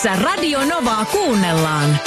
missä Radio Novaa kuunnellaan.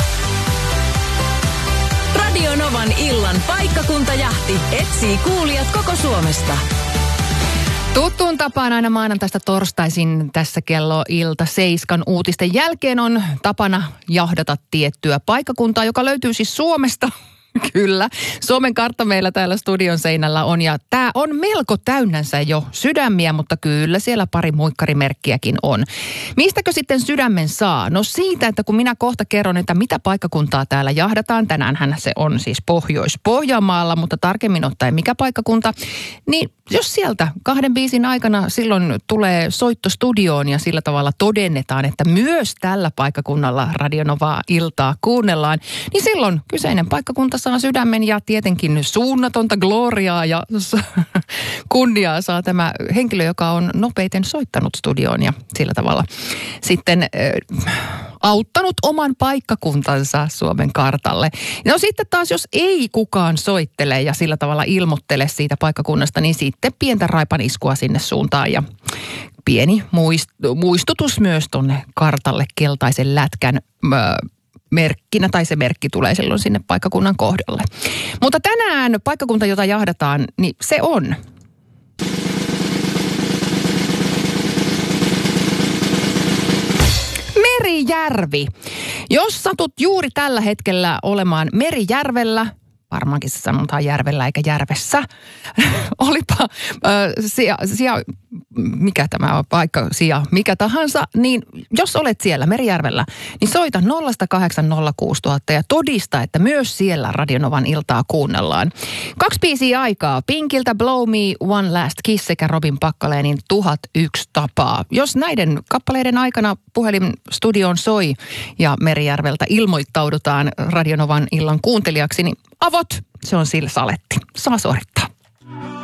Radio Novan illan paikkakuntajahti etsii kuulijat koko Suomesta. Tuttuun tapaan aina maanantaista torstaisin tässä kello ilta 7 uutisten jälkeen on tapana jahdata tiettyä paikkakuntaa, joka löytyy siis Suomesta. Kyllä. Suomen kartta meillä täällä studion seinällä on ja tämä on melko täynnänsä jo sydämiä, mutta kyllä siellä pari muikkarimerkkiäkin on. Mistäkö sitten sydämen saa? No siitä, että kun minä kohta kerron, että mitä paikkakuntaa täällä jahdataan, tänäänhän se on siis Pohjois-Pohjanmaalla, mutta tarkemmin ottaen mikä paikkakunta, niin jos sieltä 2 biisin aikana silloin tulee soitto studioon ja sillä tavalla todennetaan, että myös tällä paikkakunnalla Radio Novaa iltaa kuunnellaan, niin silloin kyseinen paikkakunta saa sydämen ja tietenkin suunnatonta gloriaa ja kunniaa saa tämä henkilö, joka on nopeiten soittanut studioon ja sillä tavalla sitten auttanut oman paikkakuntansa Suomen kartalle. No sitten taas, jos ei kukaan soittele ja sillä tavalla ilmoittele siitä paikkakunnasta, niin sitten pientä raipaniskua sinne suuntaan ja pieni muistutus myös tonne kartalle keltaisen lätkän merkkinä, tai se merkki tulee silloin sinne paikkakunnan kohdalle. Mutta tänään paikkakunta, jota jahdataan, niin se on Merijärvi. Jos satut juuri tällä hetkellä olemaan Merijärvellä, varmaankin se sanotaan järvellä eikä järvessä, olipa mikä tämä on, paikka, sija, mikä tahansa, niin jos olet siellä Merijärvellä, niin soita 0806000 ja todista, että myös siellä Radio Novan iltaa kuunnellaan. 2 biisiä aikaa, Pinkiltä Blow Me, One Last Kiss sekä Robin Packalénin 1001 tapaa. Jos näiden kappaleiden aikana puhelinstudioon soi ja Merijärveltä ilmoittaudutaan Radio Novan illan kuuntelijaksi, niin avot, se on sillä saletti. Saa suorittaa.